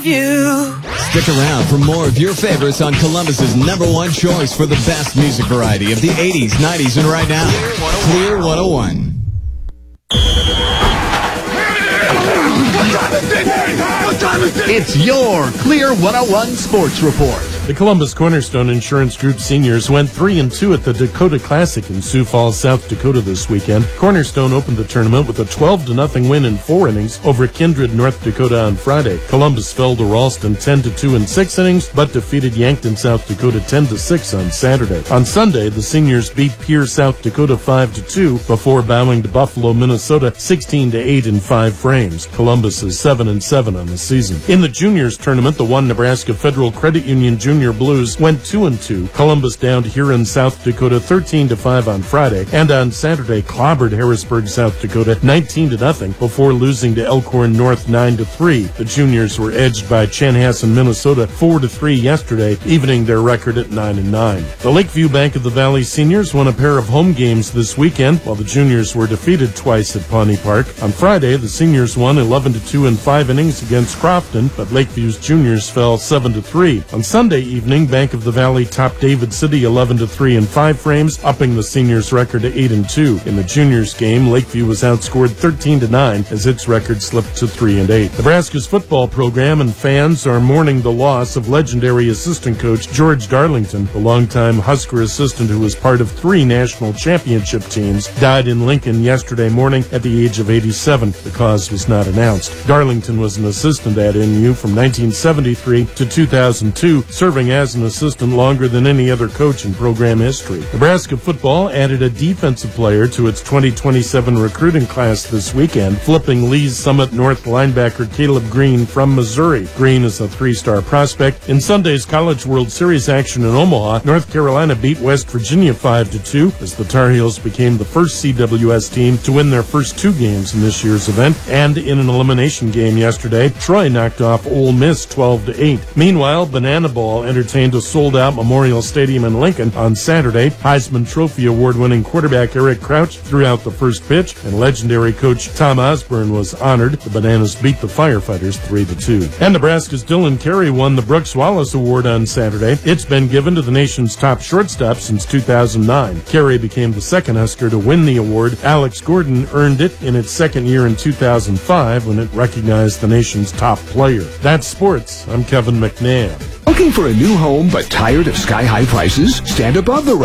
Stick around for more of your favorites on Columbus's #1 choice for the best music variety of the 80s, 90s, and right now. Clear 101. It's your Clear 101 Sports Report. The Columbus Cornerstone Insurance Group seniors went 3-2 at the Dakota Classic in Sioux Falls, South Dakota this weekend. Cornerstone opened the tournament with a 12-0 win in 4 innings over Kindred, North Dakota on Friday. Columbus fell to Ralston 10-2 in 6 innings, but defeated Yankton, South Dakota 10-6 on Saturday. On Sunday, the seniors beat Pierre, South Dakota 5-2 before bowing to Buffalo, Minnesota 16-8 in 5 frames. Columbus is 7-7 on the season. In the juniors tournament, the One Nebraska Federal Credit Union Junior Blues went 2-2. Columbus downed Huron, South Dakota 13-5 on Friday, and on Saturday clobbered Harrisburg, South Dakota 19-0 before losing to Elkhorn North 9-3. The juniors were edged by Chanhassen, Minnesota 4-3 yesterday, evening their record at 9-9. The Lakeview Bank of the Valley seniors won a pair of home games this weekend, while the juniors were defeated twice at Pawnee Park. On Friday, the seniors won 11-2 in 5 innings against Crofton, but Lakeview's juniors fell 7-3. On Sunday evening, Bank of the Valley topped David City 11-3 in 5 frames, upping the seniors' record to 8-2. In the juniors game, Lakeview was outscored 13-9 as its record slipped to 3-8. Nebraska's football program and fans are mourning the loss of legendary assistant coach George Darlington. The longtime Husker assistant who was part of 3 national championship teams died in Lincoln yesterday morning at the age of 87. The cause was not announced. Darlington was an assistant at NU from 1973 to 2002, serving as an assistant longer than any other coach in program history. Nebraska football added a defensive player to its 2027 recruiting class this weekend, flipping Lee's Summit North linebacker Caleb Green from Missouri. Green is a 3-star prospect. In Sunday's College World Series action in Omaha, North Carolina beat West Virginia 5-2 as the Tar Heels became the first CWS team to win their first 2 games in this year's event. And in an elimination game yesterday, Troy knocked off Ole Miss 12-8. Meanwhile, Banana Ball entertained a sold-out Memorial Stadium in Lincoln on Saturday. Heisman Trophy award-winning quarterback Eric Crouch threw out the first pitch, and legendary coach Tom Osborne was honored. The Bananas beat the Firefighters 3-2. And Nebraska's Dylan Carey won the Brooks Wallace Award on Saturday. It's been given to the nation's top shortstop since 2009. Carey became the second Husker to win the award. Alex Gordon earned it in its second year in 2005 when it recognized the nation's top player. That's sports. I'm Kevin McNabb. Looking for a new home but tired of sky-high prices? Stand above the